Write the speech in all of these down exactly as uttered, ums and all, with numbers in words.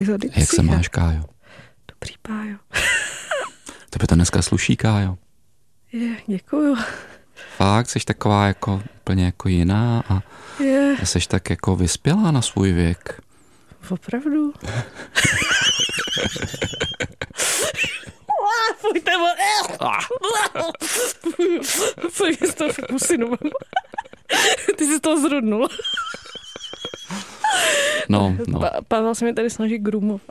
Jak se máš, Kájo? Dobrý, Pájo. Tebe to dneska sluší, Kájo. Je, děkuju. Fakt, jsi taková jako úplně jako jiná a Je. jsi tak jako vyspělá na svůj věk. Opravdu? Pojďte mo... Fuj, z toho kusinu. Ty jsi z toho zrudnul. No, no. Pa- Pavel se mi tady snaží grumovat.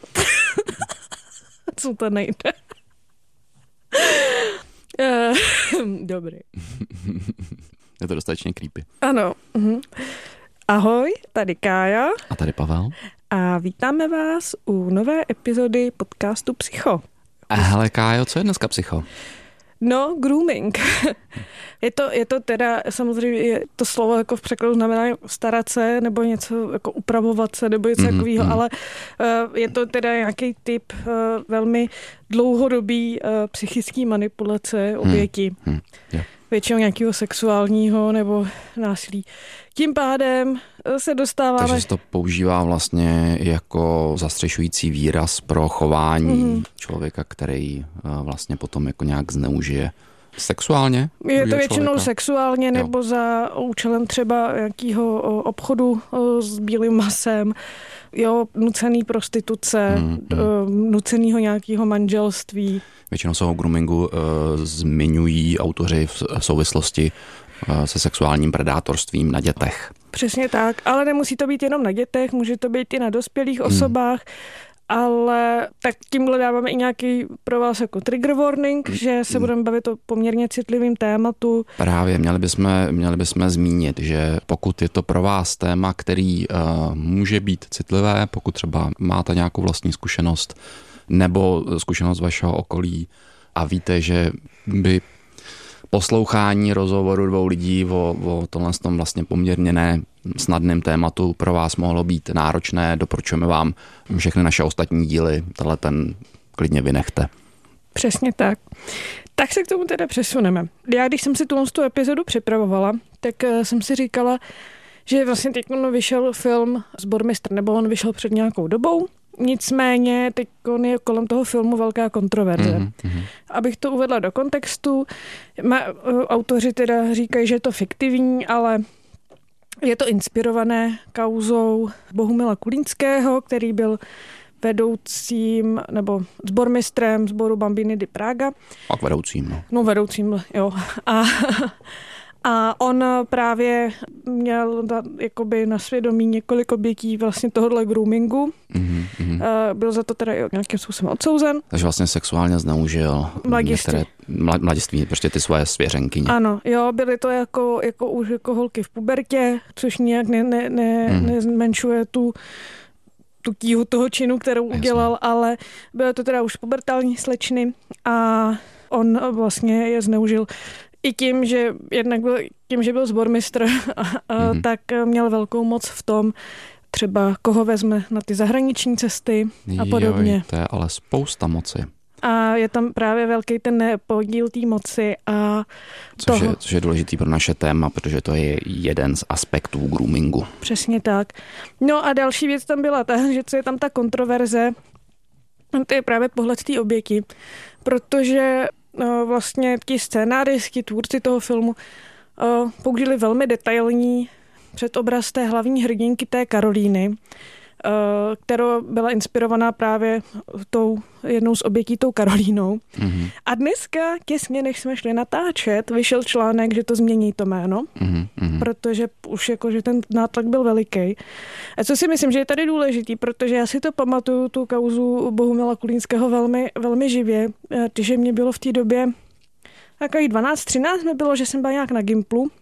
Co to nejde? Dobrý. Je to dostatečně creepy. Ano. Mhm. Ahoj, tady Kája. A tady Pavel. A vítáme vás u nové epizody podcastu Psycho. A hele, Kájo, co je dneska psycho? No, grooming. Je to, je to teda, samozřejmě je to slovo jako v překladu znamená starat se, nebo něco jako upravovat se, nebo něco mm, takového, mm. ale uh, je to teda nějaký typ uh, velmi dlouhodobý uh, psychický manipulace oběti. Mm, mm, yeah. Většinou nějakého sexuálního nebo násilí. Tím pádem se dostáváme... Takže se to používá vlastně jako zastřešující výraz pro chování mm. člověka, který vlastně potom jako nějak zneužije sexuálně. Je to většinou člověka. Sexuálně nebo jo. za účelem třeba nějakého obchodu s bílým masem, jo, nucený prostituce, mm, mm. nucenýho nějakého manželství. Většinou se o groomingu uh, zmiňují autoři v souvislosti uh, se sexuálním predátorstvím na dětech. Přesně tak, ale nemusí to být jenom na dětech, může to být i na dospělých osobách, hmm. ale tak tímhle dáváme i nějaký pro vás jako trigger warning, hmm. že se budeme bavit o poměrně citlivým tématu. Právě, měli bychom, měli bychom zmínit, že pokud je to pro vás téma, který uh, může být citlivé, pokud třeba máte nějakou vlastní zkušenost, nebo zkušenost vašeho okolí a víte, že by poslouchání rozhovoru dvou lidí o, o tomhle tom vlastně poměrně ne snadném tématu pro vás mohlo být náročné, doporučujeme vám všechny naše ostatní díly, tenhle ten klidně vynechte. Přesně tak. Tak se k tomu teda přesuneme. Já, když jsem si tu epizodu připravovala, tak jsem si říkala, že vlastně teď vyšel film Sbormistr, nebo on vyšel před nějakou dobou. Nicméně teď je kolem toho filmu velká kontroverze. Mm-hmm. Abych to uvedla do kontextu, má, autoři teda říkají, že je to fiktivní, ale je to inspirované kauzou Bohumila Kulínského, který byl vedoucím nebo sbormistrem sboru Bambini di Praga. Pak vedoucím. No, no vedoucím, jo. A... A on právě měl na, jakoby na svědomí několik obětí vlastně tohohle groomingu. Mm-hmm. Byl za to teda i nějakým způsobem odsouzen. Takže vlastně sexuálně zneužil některé mladiství, prostě ty svoje svěřenkyně. Ano, jo, byly to jako, jako už jako holky v pubertě, což nějak ne, ne, ne, mm. nezmenšuje tu tu tíhu toho činu, kterou Jasně. udělal, ale byly to teda už pubertální slečny a on vlastně je zneužil i tím, že jednak byl, tím, že byl sbormistr, a, a mm. tak měl velkou moc v tom, třeba koho vezme na ty zahraniční cesty a podobně. Joj, to je ale spousta moci. A je tam právě velký ten podíl té moci a což toho. Je, což je důležitý pro naše téma, protože to je jeden z aspektů groomingu. Přesně tak. No a další věc tam byla ta, že co je tam ta kontroverze, to je právě pohled té oběti, protože no, vlastně ti scénáristi, tvůrci toho filmu uh, použili velmi detailní předobraz té hlavní hrdinky, té Karolíny, uh, kterou byla inspirovaná právě tou jednou z obětí, tou Karolínou. Mm-hmm. A dneska, těsně než jsme šli natáčet, vyšel článek, že to změní to jméno, mm-hmm. protože už jako, že ten nátlak byl veliký. A co si myslím, že je tady důležitý, protože já si to pamatuju, tu kauzu Bohumila Kulínského velmi, velmi živě, že mě bylo v té době takový dvanáct třináct mi bylo, že jsem byla nějak na Gimplu.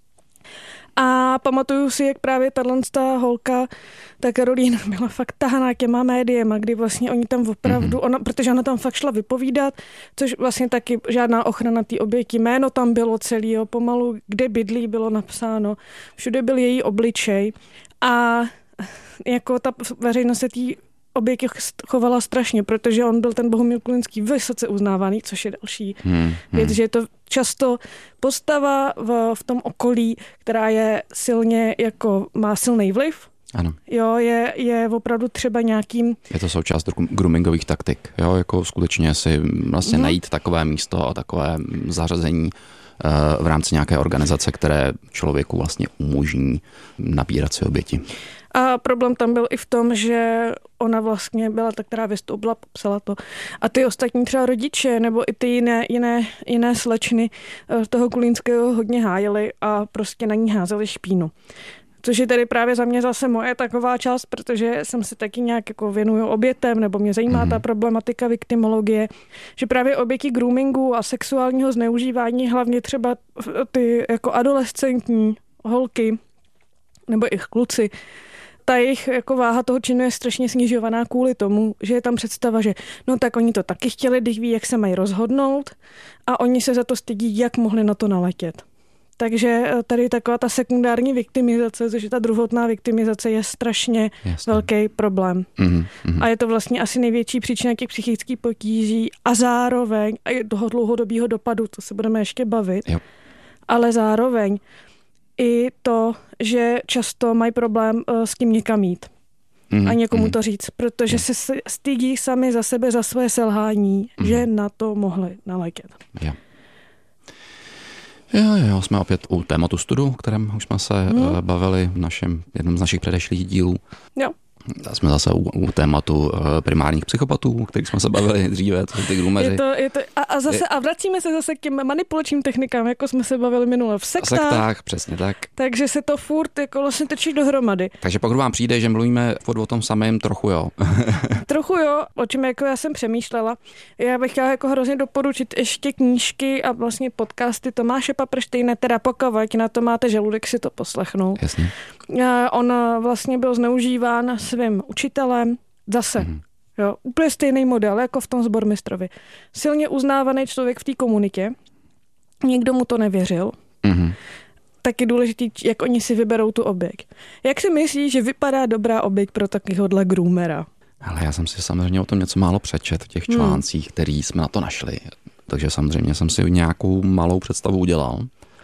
A pamatuju si, jak právě tato holka, ta Karolína, byla fakt tahaná těma médiema, kdy vlastně oni tam opravdu, mm-hmm. ona, protože ona tam fakt šla vypovídat, což vlastně taky žádná ochrana té oběti, jméno tam bylo celý, jo, pomalu, kde bydlí, bylo napsáno, všude byl její obličej a jako ta veřejnost se tý oběti chovala strašně, protože on byl ten Bohumil Kulínský vysoce uznávaný, což je další hmm, věc, hmm. že je to často postava v, v tom okolí, která je silně, jako má silný vliv Ano. Jo, je, je opravdu třeba nějakým... Je to součást groomingových taktik, jo, jako skutečně si vlastně mm. najít takové místo a takové zařazení v rámci nějaké organizace, které člověku vlastně umožní nabírat si oběti. A problém tam byl i v tom, že ona vlastně byla ta, která vystoupila, popsala to. A ty ostatní třeba rodiče nebo i ty jiné, jiné, jiné slečny toho Kulínského hodně hájili a prostě na ní házeli špínu. Což je tedy právě za mě zase moje taková část, protože jsem se taky nějak jako věnuju obětem, nebo mě zajímá mm. ta problematika viktimologie, že právě oběti groomingu a sexuálního zneužívání, hlavně třeba ty jako adolescentní holky, nebo i kluci, ta jejich jako váha toho činu je strašně snižovaná kvůli tomu, že je tam představa, že no tak oni to taky chtěli, když ví, jak se mají rozhodnout a oni se za to stydí, jak mohli na to naletět. Takže tady taková ta sekundární viktimizace, což je ta druhotná viktimizace, je strašně Jasně. velký problém. Mm-hmm. A je to vlastně asi největší příčina těch psychických potíží a zároveň a toho dlouhodobého dopadu, to se budeme ještě bavit, jo. ale zároveň i to, že často mají problém uh, s tím někam jít mm-hmm. a někomu mm-hmm. to říct, protože yeah. se stydí sami za sebe, za své selhání, mm-hmm. že na to mohli naletět. Yeah. Jo, jo, jsme opět u tématu studu, o kterém už jsme se hmm. bavili v našem, jednom z našich předešlých dílů. Jo. Jsme zase u, u tématu primárních psychopatů, o kterých jsme se bavili dříve, to jsou ty groomeři. Je to, je to, a, a, zase, a vracíme se zase k těm manipulačním technikám, jako jsme se bavili minule v sektách. V sektách, přesně tak. Takže se to furt jako vlastně točí dohromady. Takže pokud vám přijde, že mluvíme furt o tom samém, trochu jo. Trochu jo, o čem jako já jsem přemýšlela. Já bych chtěla jako hrozně doporučit ještě knížky a vlastně podcasty Tomáše Paprštejna, teda pokud na to máte žaludek si to poslechnout. Jasně. On vlastně byl zneužíván svým učitelem zase. Mm. Jo, úplně stejný model, jako v tom Zbormistrovi. Silně uznávaný člověk v té komunitě. Nikdo mu to nevěřil. Mm. Tak je důležitý, jak oni si vyberou tu oběť. Jak si myslíš, že vypadá dobrá oběť pro takovýhodle groomera? Ale já jsem si samozřejmě o tom něco málo přečet v těch článcích, hmm. který jsme na to našli. Takže samozřejmě jsem si nějakou malou představu udělal.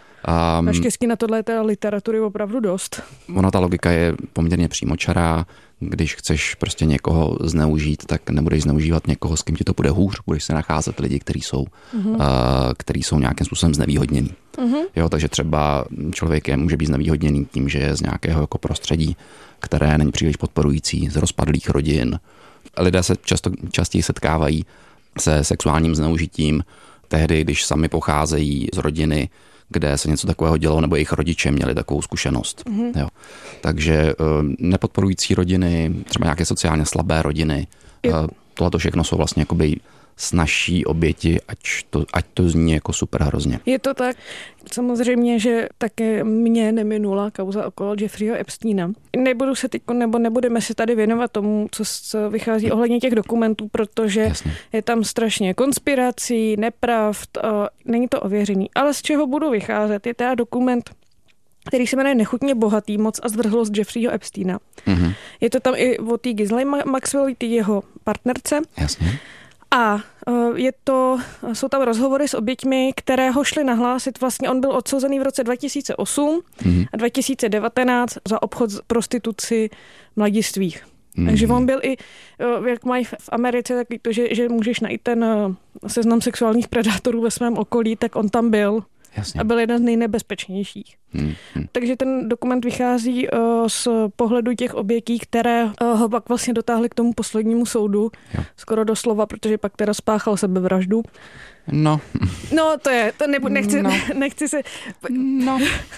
Um, Naštěstí na tohle je literatury opravdu dost. Ona ta logika je poměrně přímočará. Když chceš prostě někoho zneužít, tak nebudeš zneužívat někoho, s kým ti to bude hůř. Budeš se nacházet lidi, kteří jsou, uh-huh. uh, který jsou nějakým způsobem znevýhodnění. Uh-huh. Jo, takže třeba člověk je, může být znevýhodněný tím, že je z nějakého jako prostředí, které není příliš podporující, z rozpadlých rodin. Lidé se často, častěji setkávají se sexuálním zneužitím tehdy, když sami pocházejí z rodiny, kde se něco takového dělo, nebo jejich rodiče měli takovou zkušenost. Mm-hmm. Jo. Takže nepodporující rodiny, třeba nějaké sociálně slabé rodiny, je... tohle všechno jsou vlastně jakoby snazší oběti, ať to, ať to zní jako super hrozně. Je to tak. Samozřejmě, že také mě neminula kauza okolo Jeffreyho Epsteina. Nebudu se teď, nebo nebudeme se tady věnovat tomu, co vychází ohledně těch dokumentů, protože Jasně. je tam strašně konspirací, nepravd, není to ověřený. Ale z čeho budu vycházet, je teda dokument, který se jmenuje Nechutně bohatý, moc a zdvrhlost Jeffreyho Epsteina. Mm-hmm. Je to tam i o té Ghislaine Maxwellový, té jeho partnerce. Jasně. A je to, jsou tam rozhovory s oběťmi, které ho šli nahlásit. Vlastně on byl odsouzený v roce dva tisíce osm mm. a dva tisíce devatenáct za obchod s prostituci mladistvých. Mm. Takže on byl i, jak mají v Americe, tak to, že, že můžeš najít ten seznam sexuálních predátorů ve svém okolí, tak on tam byl. Jasně. A byl jeden z nejnebezpečnějších. Hmm, hmm. Takže ten dokument vychází uh, z pohledu těch obětí, které uh, ho pak vlastně dotáhly k tomu poslednímu soudu. Jo. Skoro doslova, protože pak teda spáchal sebevraždu. No. No, to je, to nebu, nechci, no. nechci se... No.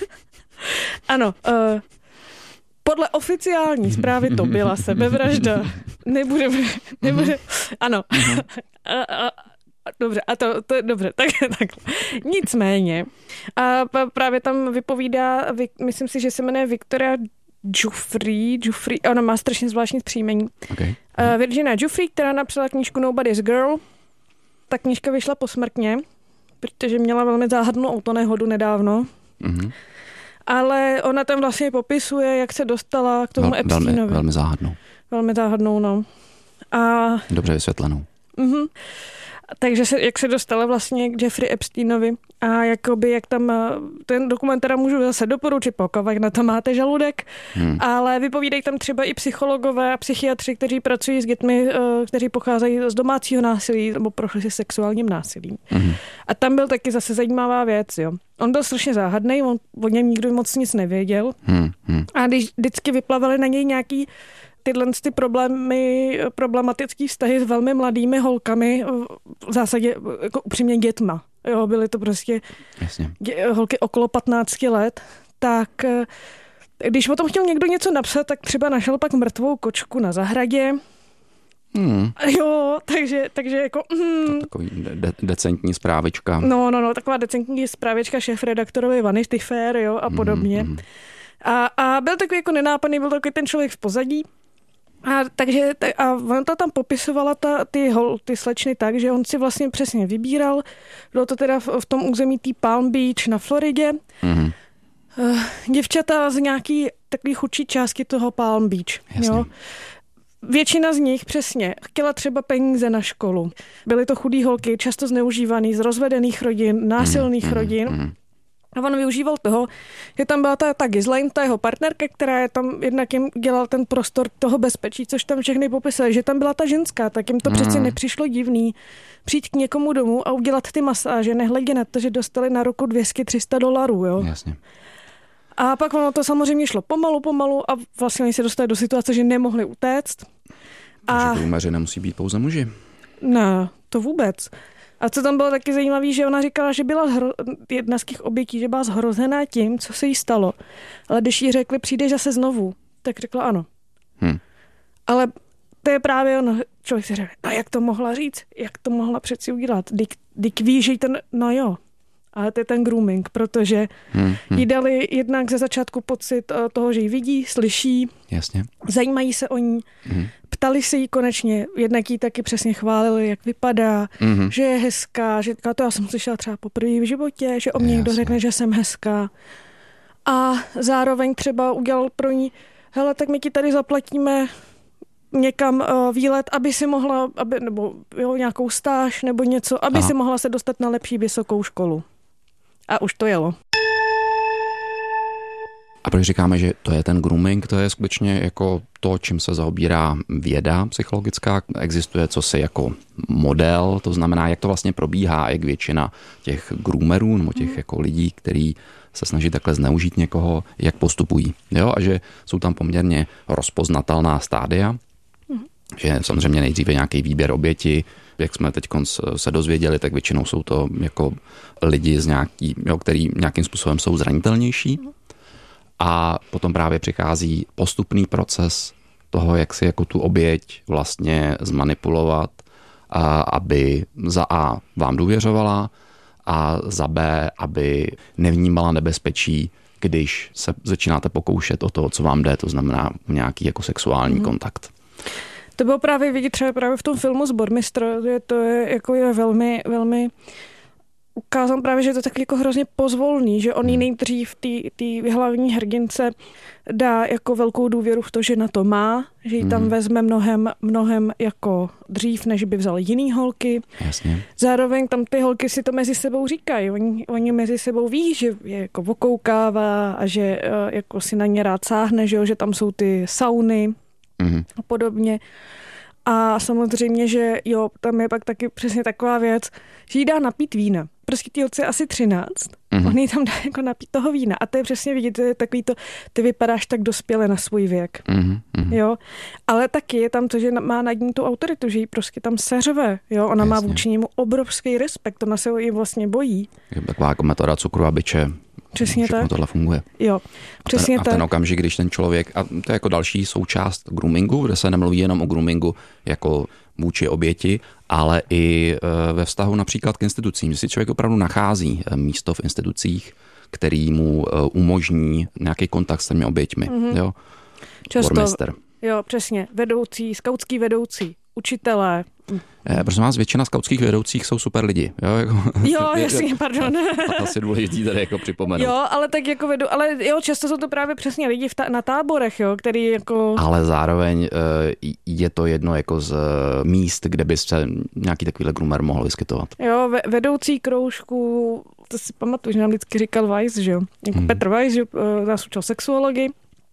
Ano, uh, podle oficiální zprávy to byla sebevražda. Nebudeme, nebude, ano. Uh-huh. a, a, Dobře, a to, to je dobře, tak, takhle. Nicméně, a právě tam vypovídá, myslím si, že se jmenuje Victoria Giuffre, Giuffre, ona má strašně zvláštní příjmení. Okay. Uh, Virginia Giuffre, která napsala knížku Nobody's Girl, ta knížka vyšla posmrtně, protože měla velmi záhadnou autonehodu nedávno. Mm-hmm. Ale ona tam vlastně popisuje, jak se dostala k tomu Vel, Epsteinovi. Velmi, velmi záhadnou. Velmi záhadnou, no. A... Dobře vysvětlenou. Mhm. Takže se, jak se dostala vlastně k Jeffrey Epsteinovi a jakoby, jak tam, ten dokument teda můžu zase doporučit, pokud na to máte žaludek, hmm. ale vypovídají tam třeba i psychologové a psychiatři, kteří pracují s dětmi, kteří pocházejí z domácího násilí nebo prošli si sexuálním násilím. Hmm. A tam byl taky zase zajímavá věc, jo. On byl strašně záhadný, on o něm nikdo moc nic nevěděl. Hmm. Hmm. A když vždycky vyplavali na něj nějaký tyhle ty problémy, problematický vztahy s velmi mladými holkami, v zásadě jako upřímně dětma. Jo, byly to prostě Jasně. Dě, holky okolo patnáct let, tak když o tom chtěl někdo něco napsat, tak třeba našel pak mrtvou kočku na zahradě. Hmm. Jo, takže, takže jako... Hmm. Takový de- decentní zprávička. No, no, no, taková decentní zprávička šéfredaktorovi Vanity Fair, jo, a podobně. Hmm. A, a byl takový jako nenápadný, byl takový ten člověk v pozadí. A takže a on to tam popisovala ta, ty, hol, ty slečny tak, že on si vlastně přesně vybíral. Bylo to teda v, v tom území tý Palm Beach na Floridě. Mm-hmm. Uh, děvčata z nějaký takový chudší části toho Palm Beach. Jo. Většina z nich přesně chtěla třeba peníze na školu. Byly to chudý holky, často zneužívaný, z rozvedených rodin, násilných mm-hmm. rodin. Mm-hmm. A on využíval toho, že tam byla ta, ta Ghislaine, ta jeho partnerka, která je tam jednak jim dělal ten prostor toho bezpečí, což tam všechny popisuje, že tam byla ta ženská, tak jim to mm. přeci nepřišlo divný přijít k někomu domů a udělat ty masáže, nehledě na to, že dostali na ruku dvě stě tři sta dolarů. Jo? Jasně. A pak ono to samozřejmě šlo pomalu, pomalu a vlastně oni se dostali do situace, že nemohli utéct. Takže průměře nemusí být pouze muži. Ne, to vůbec. A co tam bylo taky zajímavé, že ona říkala, že byla zhro... jedna z těch obětí, že byla zhrozená tím, co se jí stalo. Ale když jí řekli, přijdeš zase znovu, tak řekla ano. Hmm. Ale to je právě ono, člověk si řekne, no jak to mohla říct, jak to mohla přeci udělat. Dyk ví, že ten, no jo, ale to je ten grooming, protože hmm, hmm. jí dali jednak ze začátku pocit toho, že ji vidí, slyší, jasně. Zajímají se o ní, hmm. ptali se jí konečně, jednak jí taky přesně chválili, jak vypadá, hmm. že je hezká, že to já jsem slyšela třeba poprvé v životě, že o mě někdo řekne, že jsem hezká. A zároveň třeba udělal pro ní, hele, tak my ti tady zaplatíme někam uh, výlet, aby si mohla, aby, nebo jo, nějakou stáž nebo něco, aby Aha. si mohla se dostat na lepší vysokou školu. A už to jelo. A proč říkáme, že to je ten grooming, to je skutečně jako to, čím se zaobírá věda psychologická. Existuje cosi jako model, to znamená, jak to vlastně probíhá, jak většina těch groomerů nebo těch mm. jako lidí, kteří se snaží takhle zneužít někoho, jak postupují. Jo? A že jsou tam poměrně rozpoznatelná stádia, mm. že samozřejmě nejdříve nějaký výběr oběti, jak jsme teď se dozvěděli, tak většinou jsou to jako lidi, z nějaký, jo, který nějakým způsobem jsou zranitelnější. Mm. A potom právě přichází postupný proces toho, jak si jako tu oběť vlastně zmanipulovat, a aby za A vám důvěřovala a za B, aby nevnímala nebezpečí, když se začínáte pokoušet o to, co vám jde, to znamená nějaký jako sexuální mm. kontakt. To bylo právě vidět třeba právě v tom filmu Zbormistr, že to je jako je velmi, velmi ukázal právě, že je to tak jako hrozně pozvolný, že on jí nejdřív té hlavní hrdince dá jako velkou důvěru v to, že na to má, že ji tam mm. vezme mnohem, mnohem jako dřív, než by vzal jiný holky. Jasně. Zároveň tam ty holky si to mezi sebou říkají. Oni, oni mezi sebou ví, že je jako vokoukává a že jako si na ně rád sáhne, že, jo, že tam jsou ty sauny mm. a podobně. A samozřejmě, že jo, tam je pak taky přesně taková věc, že jí dá napít vína. Prostě ty holce je asi třináct. Mm-hmm. On jí tam dá jako napít toho vína. A to je přesně vidět, to je takový to, ty vypadáš tak dospěle na svůj věk. Mm-hmm. Jo. Ale taky je tam to, že má nad ní tu autoritu, že jí prostě tam seřve. Jo. Ona Jasně. má vůči němu obrovský respekt. Ona se jí vlastně bojí. Je taková jako metoda cukru a biče. Přesně tak. Tohle funguje. Jo, přesně a ten, tak. A ten okamžik, když ten člověk, a to je jako další součást groomingu, kde se nemluví jenom o groomingu jako vůči oběti, ale i ve vztahu například k institucím, že si člověk opravdu nachází místo v institucích, který mu umožní nějaký kontakt s těmi oběťmi. Mm-hmm. Jo? Často, Bormester. Jo, přesně, vedoucí, skautský vedoucí. učitelé. Eh, prosím vás, většina skautských vedoucích jsou super lidi. Jo, jako, jo jasně, pardon. Asi důležitý tady jako připomenout. Jo, ale tak jako vedu, ale jo, často jsou to právě přesně lidi v ta, na táborech, jo, který jako... Ale zároveň je to jedno jako z míst, kde by se nějaký takovýhle groomer mohl vyskytovat. Jo, vedoucí kroužku, to si pamatuju, že nám vždycky říkal Weiss, že jo, jako hmm. Petr Weiss, že nás učil sexuologii.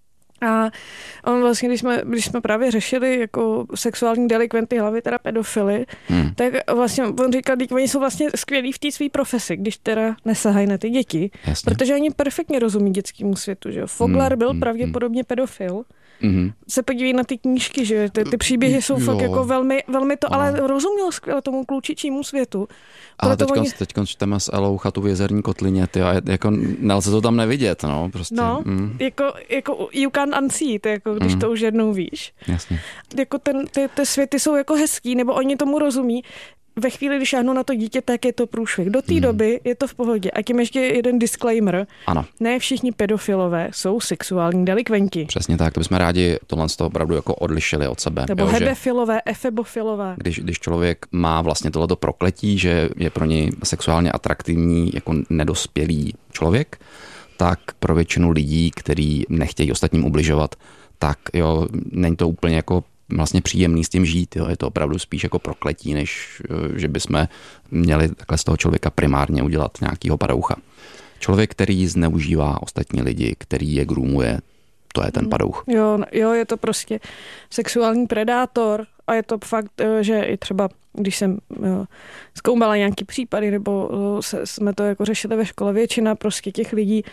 A on vlastně, když jsme, když jsme právě řešili jako sexuální delikventy, hlavně teda pedofily, hmm. tak vlastně on říkal, že oni jsou vlastně skvělí v té své profesi, když teda nesahají na ty děti, Jasně. protože oni perfektně rozumí dětskému světu, že jo. Foglar hmm. byl pravděpodobně pedofil. Mm-hmm. Se podívej na ty knížky, že ty, ty příběhy jsou jo. fakt jako velmi, velmi to, ale rozuměl skvěle tomu klučičímu světu. Ale teďka, oni... teďka čteme s Elou Chatu v Jezerní kotlině, ty, a jako nelze to tam nevidět, no, prostě. No, mm. jako, jako you can unsee it, jako když mm. to už jednou víš. Jasně. Jako ten, ty, ty světy jsou jako hezký, nebo oni tomu rozumí. Ve chvíli, když šáhnu na to dítě, tak je to průšvih. Do té hmm. doby je to v pohodě. A tím ještě jeden disclaimer. Ano. Ne všichni pedofilové jsou sexuální delikventi. Přesně tak, to bychom rádi tohle z toho opravdu jako odlišili od sebe. Nebo jo, hebefilové, efebofilové. Když, když člověk má vlastně tohleto prokletí, že je pro něj sexuálně atraktivní jako nedospělý člověk, tak pro většinu lidí, kteří nechtějí ostatním ubližovat, tak jo, není to úplně jako vlastně příjemný s tím žít. Jo. Je to opravdu spíš jako prokletí, než že bychom měli takhle z toho člověka primárně udělat nějakýho padoucha. Člověk, který zneužívá ostatní lidi, který je groomuje, to je ten padouch. Jo, jo, je to prostě sexuální predátor a je to fakt, že i třeba, když jsem jo, zkoumala nějaký případy, nebo se, jsme to jako řešili ve škole, většina prostě těch lidí,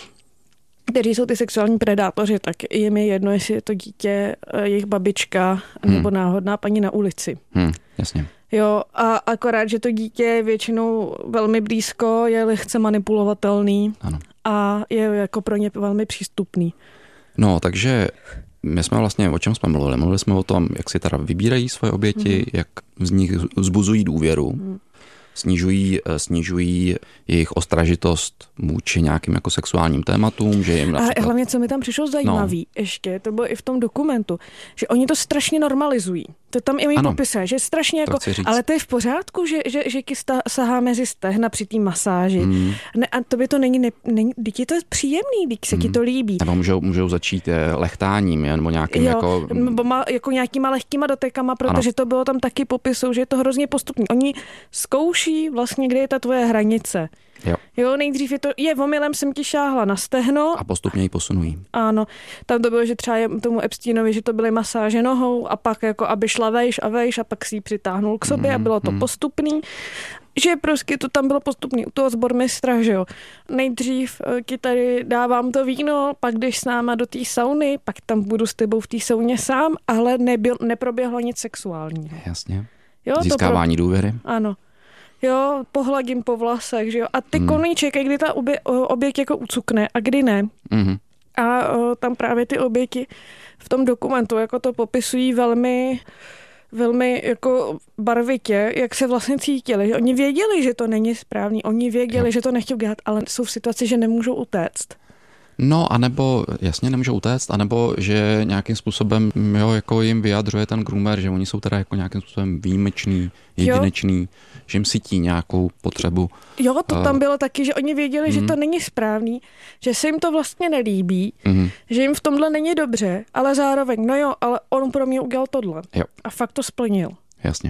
kteří jsou ty sexuální predátoři, tak jim je jedno, jestli je to dítě, jejich babička hmm. nebo náhodná paní na ulici. Hmm, jasně. Jo, a akorát, že to dítě je většinou velmi blízko, je lehce manipulovatelný ano. a je jako pro ně velmi přístupný. No, takže my jsme vlastně, o čem jsme mluvili? Mluvili jsme o tom, jak si teda vybírají svoje oběti, hmm. jak z nich vzbuzují důvěru. Hmm. Snižují, snižují jejich ostražitost vůči nějakým jako sexuálním tématům, že jim například... A hlavně, co mi tam přišlo zajímavý, no. ještě, to bylo i v tom dokumentu, že oni to strašně normalizují. To tam i mi popisuje, že strašně jako, ale to je v pořádku, že, že, že kysta sahá mezi stehna při té masáži. Mm. Ne, a to by to není, ne, není, je to příjemný, když se mm. ti to líbí. Nebo můžou, můžou začít lechtáním, nebo nějakým jo, jako... Nebo má, jako nějakýma lehkýma dotekama, protože ano. to bylo tam taky popisou, že je to hrozně postupný. Oni zkouší vlastně, kde je ta tvoje hranice. Jo. jo, nejdřív je to, je, omylem jsem ti šáhla na stehno. A postupně ji posunují. Ano, tam to bylo, že třeba tomu Epsteinovi, že to byly masáže nohou a pak jako, aby šla vejš a vejš a pak si ji přitáhnul k sobě mm, a bylo to mm. postupný. Že prostě to tam bylo postupný u toho sbormistra, že jo. Nejdřív ti tady dávám to víno, pak jdeš s náma do té sauny, pak tam budu s tebou v té sauně sám, ale nebyl, neproběhlo nic sexuálního. Jasně. Jo, získávání to pro... důvěry. Ano. Jo, pohladím po vlasech, že jo. A ty mm. koníček, kdy ta obě, oběť jako ucukne a kdy ne. Mm. A o, tam právě ty oběti v tom dokumentu jako to popisují velmi, velmi jako barvitě, jak se vlastně cítili. Že oni věděli, že to není správný, oni věděli, jo. že to nechtějí dělat, ale jsou v situaci, že nemůžou utéct. No, anebo jasně nemůžou utéct, anebo že nějakým způsobem jo, jako jim vyjadřuje ten groomer, že oni jsou teda jako nějakým způsobem výjimeční, jedinečný, jo. že jim cítí nějakou potřebu. Jo, to tam bylo taky, že oni věděli, mm. že to není správný, že se jim to vlastně nelíbí, mm. že jim v tomhle není dobře, ale zároveň, no jo, ale on pro mě udělal tohle. Jo. A fakt to splnil. Jasně.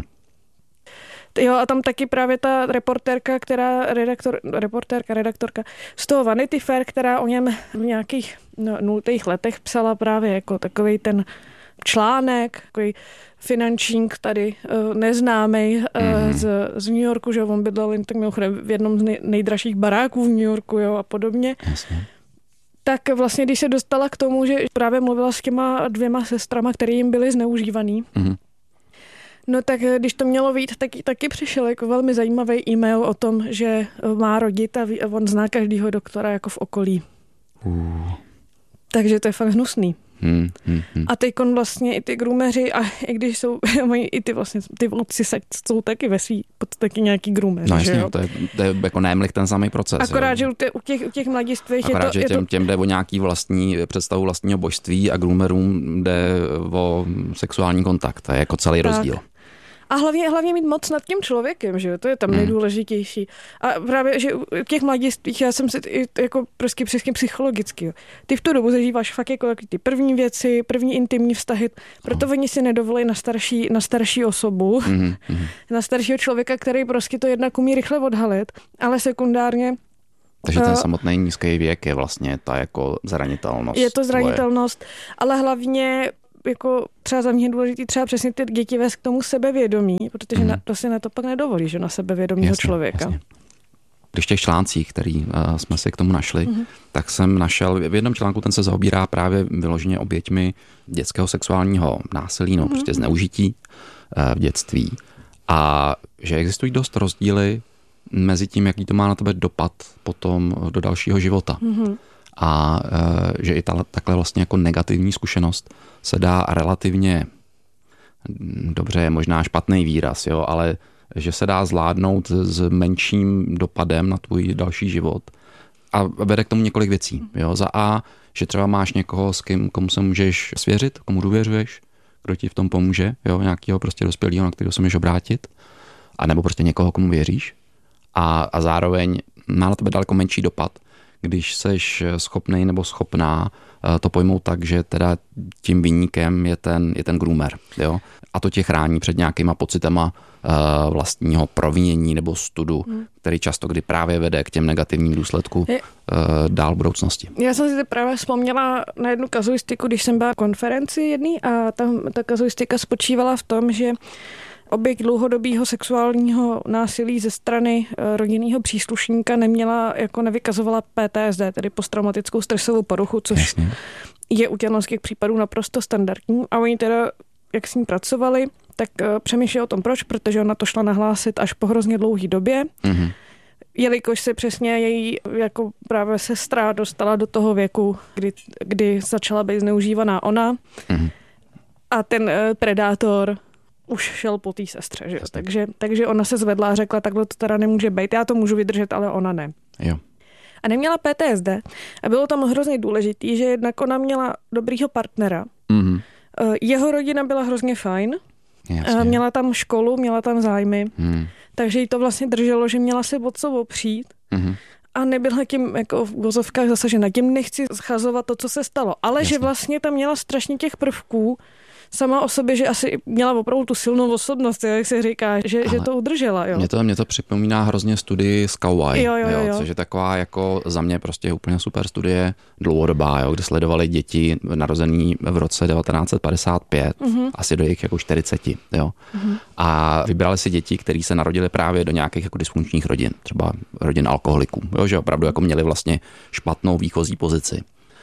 Jo, a tam taky právě ta reportérka, která, redaktor, reportérka, redaktorka z toho Vanity Fair, která o něm v nějakých no, nultých letech psala právě jako takovej ten článek, takový finančník tady uh, neznámej uh, mm-hmm. z, z New Yorku, že on bydlel jen tak mimochodem v jednom z nej, nejdražších baráků v New Yorku, jo, a podobně. Jasně. Tak vlastně, když se dostala k tomu, že právě mluvila s těma dvěma sestrama, které jim byly zneužívaný, mm-hmm. no tak když to mělo vyjít, tak taky přišel jako velmi zajímavý e-mail o tom, že má rodit a, ví, a on zná každýho doktora jako v okolí. Uh. Takže to je fakt hnusný. Hmm, hmm, hmm. A teďkon vlastně i ty groomeři, a i když jsou, mají i ty vlastně, ty otci jsou taky ve svý, taky nějaký groomeři. No jasně, to je, to je jako nemlich ten samý proces. Akorát, jo. že u těch, u těch, u těch mladistvých Akorát, je to... že je těm, to... těm jde o nějaký vlastní představu vlastního božství a groomerům jde o sexuální kontakt. To je jako celý tak. rozdíl. A hlavně, hlavně mít moc nad tím člověkem, že jo, to je tam hmm. nejdůležitější. A právě, že u těch mladistvých, já jsem si jako prostě přesně psychologicky, jo. Ty v tu dobu zažíváš fakt jako ty první věci, první intimní vztahy, proto oh. oni si nedovolí na starší, na starší osobu, hmm. na staršího člověka, který prostě to jednak umí rychle odhalit, ale sekundárně. Takže ten samotný nízký věk je vlastně ta jako zranitelnost. Je to zranitelnost, tvoje. Ale hlavně jako třeba za mě je důležitý třeba přesně ty děti vést k tomu sebevědomí, protože mm. na, to si na to pak nedovolí, že na sebevědomího jasně, člověka. Jasně. Když v těch článcích, který uh, jsme si k tomu našli, mm. tak jsem našel, v jednom článku ten se zaobírá právě vyloženě oběťmi dětského sexuálního násilí, no mm. prostě zneužití uh, v dětství. A že existují dost rozdíly mezi tím, jaký to má na tebe dopad potom do dalšího života. Mm-hmm. A e, že i ta, takhle vlastně jako negativní zkušenost se dá relativně, dobře je možná špatný výraz, jo, ale že se dá zvládnout s menším dopadem na tvůj další život. A vede k tomu několik věcí. Jo. Za A, že třeba máš někoho, s kým, komu se můžeš svěřit, komu důvěřuješ, kdo ti v tom pomůže, jo, nějakého prostě dospělého, na kterého se můžeš obrátit, a nebo prostě někoho, komu věříš. A, a zároveň má na tebe daleko menší dopad, když seš schopnej nebo schopná to pojmout tak, že teda tím viníkem je ten, je ten groomer. Jo? A to tě chrání před nějakýma pocitama uh, vlastního provinění nebo studu, hmm. který často kdy právě vede k těm negativním důsledkům uh, dál v budoucnosti. Já jsem si právě vzpomněla na jednu kazuistiku, když jsem byla na konferenci jedný a tam ta kazuistika spočívala v tom, že oběť dlouhodobého sexuálního násilí ze strany rodinného příslušníka neměla, jako nevykazovala P T S D, tedy posttraumatickou stresovou poruchu, což Jasně. je u těch případů naprosto standardní. A oni teda, jak s ní pracovali, tak přemýšleli o tom, proč, protože ona to šla nahlásit až po hrozně dlouhé době. Mm-hmm. Jelikož se přesně její jako právě sestra dostala do toho věku, kdy, kdy začala být zneužívaná ona. Mm-hmm. A ten predátor už šel po té sestře, že jo? Takže, takže ona se zvedla a řekla, takhle to teda nemůže být, já to můžu vydržet, ale ona ne. Jo. A neměla P T S D a bylo tam hrozně důležitý, že jednak ona měla dobrýho partnera. Mm-hmm. Jeho rodina byla hrozně fajn, Jasně. měla tam školu, měla tam zájmy, mm. takže jí to vlastně drželo, že měla se od sobou přijít. Mm-hmm. A nebyla tím jako v vozovkách zasažena. Tím nechci schazovat to, co se stalo, ale Jasně. že vlastně tam měla strašně těch prvků sama o sobě, že asi měla opravdu tu silnou osobnost, jak se říká, že, že to udržela. Jo. Mě, to, mě to připomíná hrozně studii z Kauai, jo, jo, jo, jo. což je taková jako za mě prostě úplně super studie dlouhodobá, jo, kde sledovali děti narozený v roce devatenáct set padesát pět, mm-hmm. asi do jejich jako čtyřicet. Jo. Mm-hmm. A vybrali si děti, které se narodily právě do nějakých jako dysfunkčních rodin, třeba rodin alkoholiků, jo, že opravdu jako měli vlastně špatnou výchozí pozici.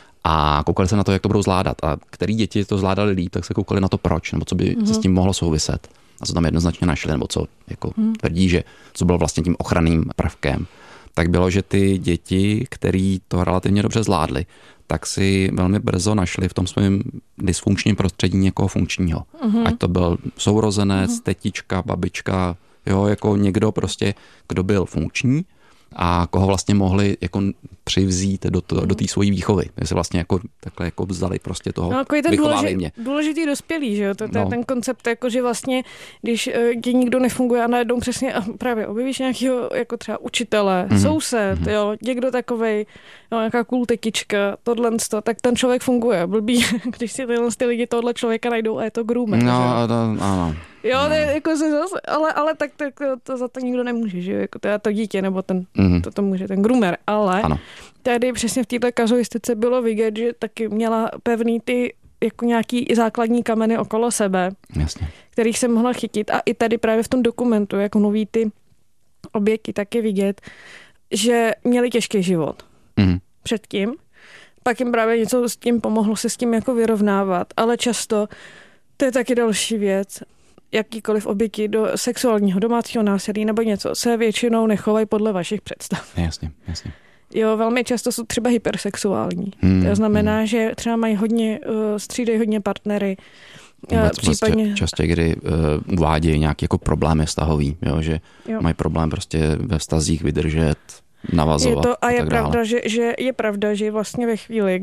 A koukali se na to, jak to budou zvládat. A který děti to zvládali líp, tak se koukali na to proč, nebo co by mm-hmm. se s tím mohlo souviset. A co tam jednoznačně našli, nebo co jako mm. tvrdí, že co bylo vlastně tím ochranným prvkem. Tak bylo, že ty děti, který to relativně dobře zvládli, tak si velmi brzo našli v tom svém dysfunkčním prostředí někoho funkčního. Mm-hmm. Ať to byl sourozenec, mm-hmm. tetička, babička, jo, jako někdo prostě, kdo byl funkční a koho vlastně mohli jako přivzít do, to, do té svojí výchovy. My se vlastně jako takhle jako vzali prostě toho, no, jako je vychovávej mě. Důležitý dospělý, že jo? To, to no. je ten koncept, jako že vlastně, když ti nikdo nefunguje a najednou přesně a právě objevíš nějakého jako třeba učitele, mm-hmm. soused, mm-hmm. jo, někdo takovej, jo, nějaká cool tekička, tohle, tak ten člověk funguje. Blbý, když si tyhle ty lidi tohle člověka najdou a je to groomer. No, to, ano. Jo, to je, jako se zase, ale, ale tak, tak to za to nikdo nemůže, že jo, jako to, to dítě, nebo ten, mm-hmm. to, to může, ten groomer, ale ano. Tady přesně v této kazuistice bylo vidět, že taky měla pevný ty jako nějaký základní kameny okolo sebe, Jasně. kterých se mohla chytit a i tady právě v tom dokumentu, jako noví ty oběti, taky vidět, že měli těžký život mm-hmm. předtím, pak jim právě něco s tím pomohlo se s tím jako vyrovnávat, ale často to je taky další věc, jakýkoliv oběti do sexuálního domácího násilí nebo něco se většinou nechovají podle vašich představ. Jasně, jasně. Jo, velmi často jsou třeba hypersexuální. Hmm, to znamená, hmm. že třeba mají hodně, uh, střídají hodně partnery. Uh, případně... Ča, častě, kdy uh, uvádějí nějaké jako problémy vztahový, jo, že jo. mají problém prostě ve vztazích vydržet, navazovat. Je to, a, a je tak pravda, že, že je pravda, že vlastně ve chvíli, kdy jste obětí groomingu v uh, nějakým tom dospívání, tak uh,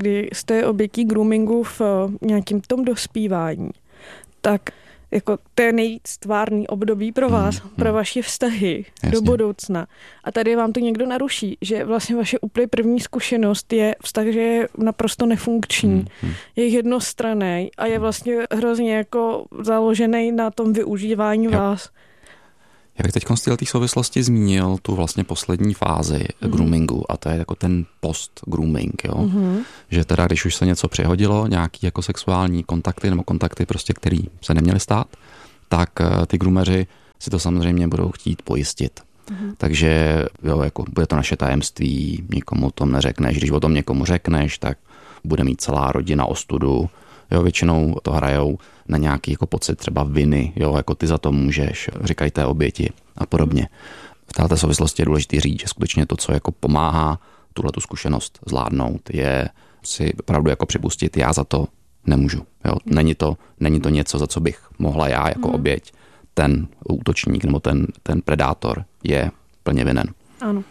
jako to je nejvíc tvárný období pro vás, hmm, pro vaše vztahy Jasně. do budoucna. A tady vám to někdo naruší, že vlastně vaše úplně první zkušenost je vztah, že je naprosto nefunkční, hmm, hmm. je jednostranný a je vlastně hrozně jako založený na tom využívání jo. vás. Já bych teď z té souvislosti zmínil tu vlastně poslední fázi mm. groomingu a to je jako ten post-grooming, jo. Mm. Že teda, když už se něco přehodilo, nějaký jako sexuální kontakty nebo kontakty prostě, který se neměly stát, tak ty groomeři si to samozřejmě budou chtít pojistit. Mm. Takže jo, jako bude to naše tajemství, nikomu o tom neřekneš. Když o tom někomu řekneš, tak bude mít celá rodina ostudu. Jo, většinou to hrajou na nějaký jako pocit třeba viny, jo, jako ty za to můžeš, říkají té oběti a podobně. V této souvislosti je důležité říct, že skutečně to, co jako pomáhá tuhletu zkušenost zvládnout, je si opravdu jako připustit, já za to nemůžu. Jo. Není to, není to něco, za co bych mohla já jako hmm. oběť. Ten útočník nebo ten, ten predátor je plně vinen. Ano.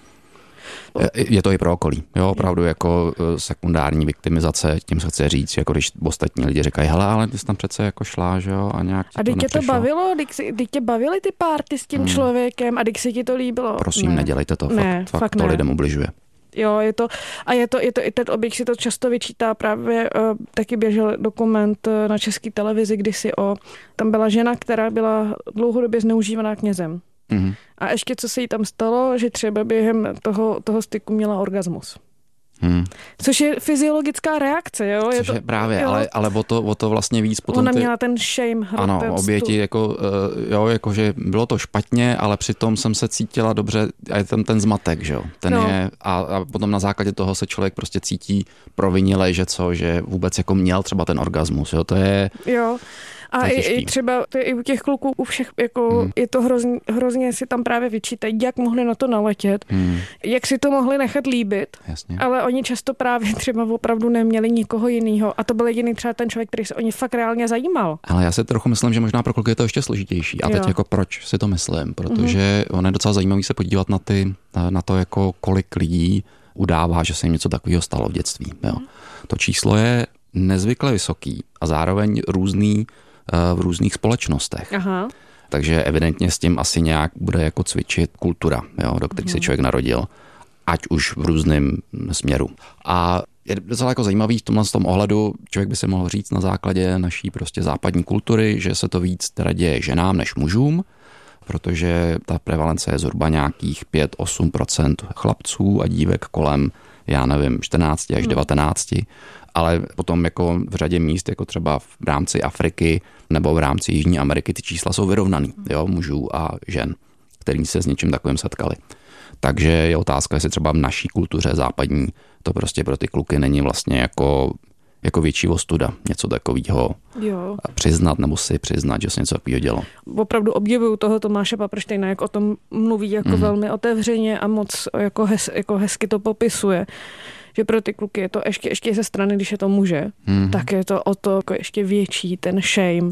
Je to i pro okolí. Jo, opravdu jako sekundární viktimizace, tím se chce říct, jako když ostatní lidi říkají, hele, ale ty jsi tam přece jako šla, že jo, a nějak A teď tě to bavilo? Teď tě bavily ty párty s tím hmm. člověkem a teď se ti to líbilo? Prosím, ne. nedělejte to, ne, fakt, fakt, fakt to ne. lidem ubližuje. Jo, je to, a je to, je to, i ten oběť si to často vyčítá, právě uh, taky běžel dokument uh, na české televizi kdysi o, tam byla žena, která byla dlouhodobě zneužívaná knězem. Mm-hmm. A ještě co se jí tam stalo, že třeba během toho, toho styku měla orgasmus. Hmm. Což je fyziologická reakce, jo? Což je, to, je právě, jo? ale, ale o, to, o to vlastně víc potom Ona ty... měla ten shame. Ano, ten oběti, jako, jo, jako, že bylo to špatně, ale přitom jsem se cítila dobře a je tam ten zmatek, že jo? Ten no. je, a, a potom na základě toho se člověk prostě cítí provinile, že co, že vůbec jako měl třeba ten orgasmus, jo? To je... Jo. A i, i třeba to i u těch kluků, u všech, jako hmm. je to hrozně, hrozně si tam právě vyčítají, jak mohli na to naletět, hmm. jak si to mohli nechat líbit, Jasně. ale oni často právě třeba opravdu neměli nikoho jiného a to byl jediný třeba ten člověk, který se o ně fakt reálně zajímal. Ale já si trochu myslím, že možná pro kluky je to ještě složitější. A teď jo. jako proč si to myslím? Protože hmm. ono je docela zajímavý se podívat na, ty, na to, jako kolik lidí udává, že se jim něco takového stalo v dětství. Jo. Hmm. To číslo je nezvykle vysoký a zároveň různý v různých společnostech. Aha. Takže evidentně s tím asi nějak bude jako cvičit kultura, jo, do které se člověk narodil, ať už v různém směru. A je docela jako zajímavý v tomhle tom ohledu, člověk by se mohl říct na základě naší prostě západní kultury, že se to víc teda děje ženám než mužům, protože ta prevalence je zhruba nějakých pět až osm procent chlapců a dívek kolem, já nevím, čtrnáct až devatenáct. Ale potom jako v řadě míst, jako třeba v rámci Afriky nebo v rámci Jižní Ameriky, ty čísla jsou vyrovnaný, jo, mužů a žen, který se s něčím takovým setkali. Takže je otázka, jestli třeba v naší kultuře západní to prostě pro ty kluky není vlastně jako, jako větší ostuda, něco takového přiznat nebo si přiznat, že se něco takového dělo. Opravdu obdivuju toho Tomáše Paprštejna, jak o tom mluví jako mm. velmi otevřeně a moc jako, hez, jako hezky to popisuje. Že pro ty kluky je to ještě, ještě ze strany, když je to muže, mm. tak je to o to jako ještě větší ten shame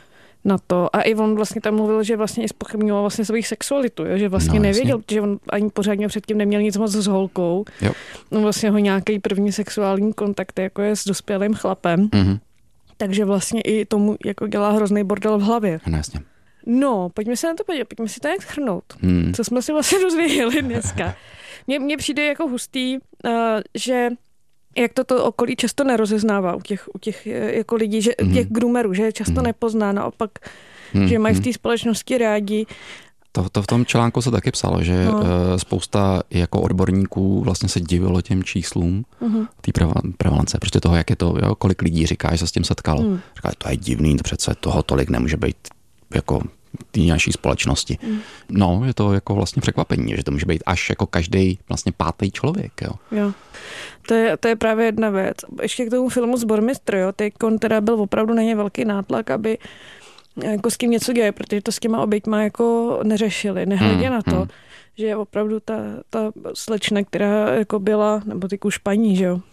na to. A i on vlastně tam mluvil, že vlastně i zpochybňoval vlastně svou sexualitu, jo? Že vlastně no, nevěděl, jasně. že on ani pořádně předtím neměl nic moc s holkou. Jo. No vlastně ho nějaký první sexuální kontakt jako je s dospělým chlapem. Mm. Takže vlastně i tomu jako dělá hrozný bordel v hlavě. No, jasně. No, pojďme se na to podívat, pojďme si to nějak shrnout. Hmm. Co jsme si vlastně dozvěděli dneska. Mně, mně přijde jako hustý, uh, že jak to to okolí často nerozeznává u těch, u těch jako lidí, že, hmm. těch groomerů, že je často hmm. nepozná, naopak, hmm. že mají v té společnosti rádi. To, to v tom článku se taky psalo, že no. spousta jako odborníků vlastně se divilo těm číslům uh-huh. té prevalence, prostě toho, jak je to, jo, kolik lidí říká, že se s tím setkalo. Hmm. Říká, to je divný, to přece toho tolik nemůže být jako té naší společnosti. Mm. No, je to jako vlastně překvapení, že to může být až jako každý vlastně pátý člověk, jo. Jo. To je, to je právě jedna věc. Ještě k tomu filmu Zbormistr, jo, teďkon teda byl opravdu na ně velký nátlak, aby jako s tím něco děje, protože to s těma oběťma jako neřešili, nehledě mm. na to, mm. že opravdu ta, ta slečna, která jako byla, nebo ty kušpaní, že jo,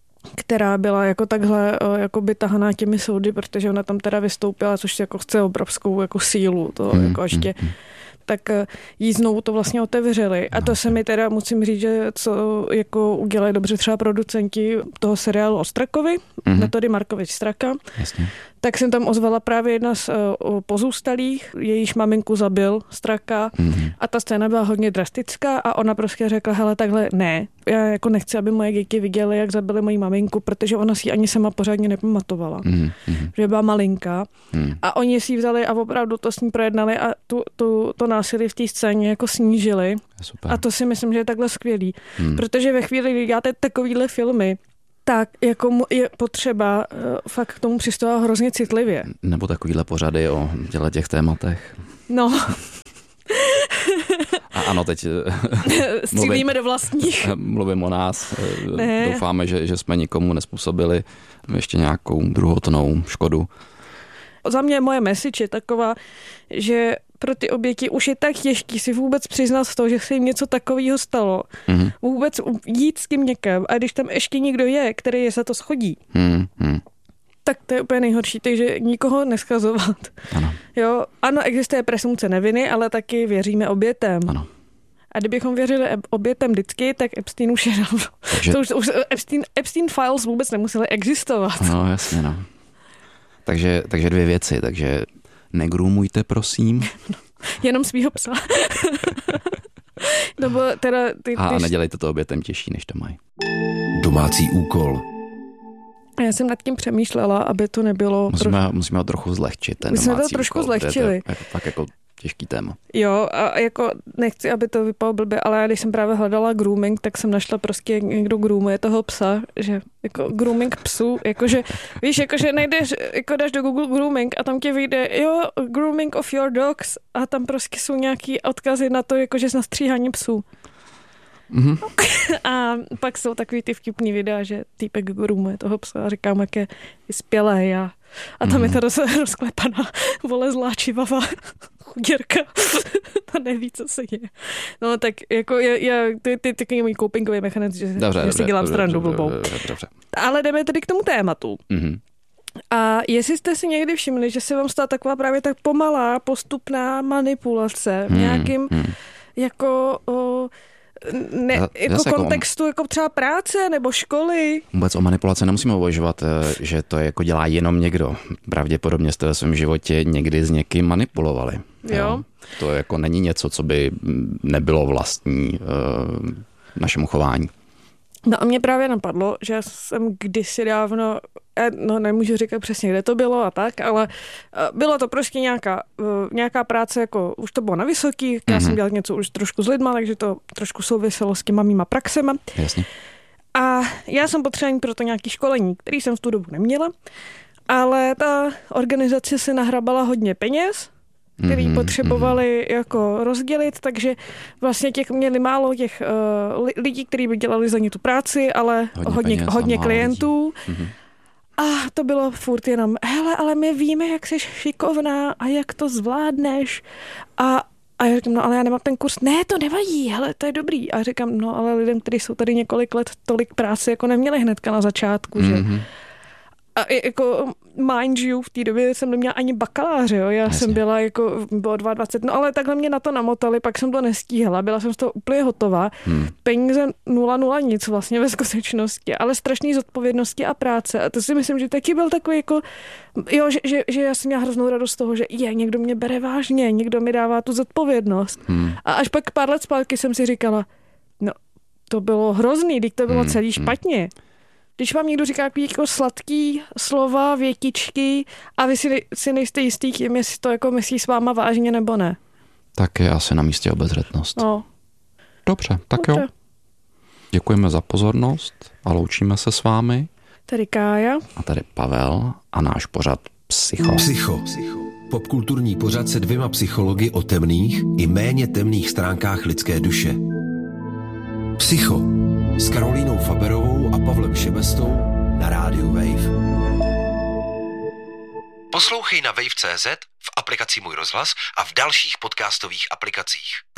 která byla jako takhle jako by tahaná těmi soudy, protože ona tam teda vystoupila, což jako chce obrovskou jako sílu, to hmm, jako ještě, hmm. tak jí znovu to vlastně otevřeli. A to se mi teda musím říct, že co jako udělají dobře třeba producenti toho seriálu o Strakovi, hmm. Metody Markovič Straka, Jasně. tak jsem tam ozvala právě jedna z uh, pozůstalých, jejíž maminku zabil straka mm-hmm. a ta scéna byla hodně drastická a ona prostě řekla, hele, takhle ne, já jako nechci, aby moje děti viděly, jak zabili moji maminku, protože ona si ji ani sama pořádně nepamatovala, mm-hmm. že byla malinká mm. a oni si ji vzali a opravdu to s ní projednali a tu, tu, to násilí v té scéně jako snížili. Super. A to si myslím, že je takhle skvělý, mm. protože ve chvíli, kdy děláte takovýhle filmy, tak jako je potřeba uh, fakt k tomu přistupovat hrozně citlivě. Nebo takovýhle pořady o těle těch tématech. No. A ano, teď střílíme mluvím, do vlastních. Mluvím o nás. Ne. Doufáme, že, že jsme nikomu nespůsobili ještě nějakou druhotnou škodu. Za mě moje message je taková, že pro ty oběti už je tak těžký si vůbec přiznat to, že se jim něco takového stalo. Mm-hmm. Vůbec jít s tím někam. A když tam ještě někdo je, který je za to schodí, mm-hmm. tak to je úplně nejhorší. Takže nikoho neskazovat. Ano. Jo, ano, existuje presumpce neviny, ale taky věříme obětem. Ano. A kdybychom věřili obětem vždycky, tak Epstein už je dávno. Takže... To už, už Epstein, Epstein Files vůbec nemusely existovat. No, jasně, no. Takže, takže dvě věci. Takže negrumujte, prosím. No, jenom svýho psa. Nebo teda ty, ty... A nedělejte to obětem těžší, než to mají. Domácí úkol. Já jsem nad tím přemýšlela, aby to nebylo... Musíme, pro... musíme ho trochu zlehčit, ten domácí úkol. My jsme to trošku úkol, zlehčili. To je fakt jako těžký téma. Jo, a jako nechci, aby to vypadalo blbě, ale když jsem právě hledala grooming, tak jsem našla prostě někdo groomuje toho psa, že jako grooming psů, jakože, víš, jakože nejdeš, jako dáš do Google grooming a tam tě vyjde, jo, grooming of your dogs a tam prostě jsou nějaký odkazy na to, jakože z nastříhání psů. Mm-hmm. A pak jsou takový ty vtipný videa, že týpek groomuje toho psa a říkám, jak je vyspělej a, a tam mm-hmm. je ta roz, rozklepaná volezlá čivava chuděrka. Ta neví, co se děje. No tak jako je, je, ty, ty, ty, ty můj copingový mechanismus, že, dobře, že si dělám dobře, strandu blbou. Dobře, dobře. Ale jdeme tedy k tomu tématu. Mm-hmm. A jestli jste si někdy všimli, že se vám stala taková právě tak pomalá, postupná manipulace v nějakým hmm, hmm. jako... O, Ne, jako jako kontextu, jako třeba práce nebo školy. Vůbec o manipulaci nemusíme uvažovat, že to jako dělá jenom někdo. Pravděpodobně jste ve svém životě někdy s někým manipulovali. Jo. jo. To jako není něco, co by nebylo vlastní uh, našemu chování. No a mě právě napadlo, že jsem kdysi dávno, no nemůžu říkat přesně, kde to bylo a tak, ale bylo to prostě nějaká, nějaká práce, jako už to bylo na vysoký, já mm-hmm. jsem dělal něco už trošku s lidma, takže to trošku souviselo s těma mýma praxema. Jasně. A já jsem potřebovala pro to nějaký školení, který jsem v tu dobu neměla, ale ta organizace si nahrabala hodně peněz, který mm-hmm, potřebovali mm-hmm. jako rozdělit, takže vlastně těch měli málo těch uh, lidí, kteří by dělali za ně tu práci, ale hodně, hodně, peněz, hodně klientů. Mm-hmm. A to bylo furt jenom, hele, ale my víme, jak jsi šikovná a jak to zvládneš. A, a já říkám, no ale já nemám ten kurz. Ne, to nevadí, hele, to je dobrý. A říkám, no ale lidem, kteří jsou tady několik let, tolik práce jako neměli hnedka na začátku, mm-hmm. že... A jako mind you, v té době jsem neměla ani bakaláře, jo. Já Jasně. jsem byla jako, bylo dvacet dva, no ale takhle mě na to namotali, pak jsem to nestíhala, byla jsem z toho úplně hotová. Hmm. Peníze nula nula nic vlastně ve skutečnosti, ale strašný zodpovědnosti a práce. A to si myslím, že taky byl takový jako, jo, že, že, že já jsem měla hroznou radost z toho, že je, někdo mě bere vážně, někdo mi dává tu zodpovědnost. Hmm. A až pak pár let zpátky jsem si říkala, no to bylo hrozný, když to bylo hmm. celý špatně. Když vám někdo říká jako sladký slova, větičky a vy si, si nejste jistý tím, jestli to jako myslí s váma vážně nebo ne. Tak je asi na místě obezřetnost. No. Dobře, tak Dobře. jo. Děkujeme za pozornost a loučíme se s vámi. Tady Kája. A tady Pavel a náš pořad Psycho. Psycho. Psycho. Popkulturní pořad se dvěma psychologi o temných i méně temných stránkách lidské duše. Psycho. S Karolínou Faberovou a Pavlem Šebestou na rádiu Wave. Poslouchej na wave tečka cé zet, v aplikaci Můj rozhlas a v dalších podcastových aplikacích.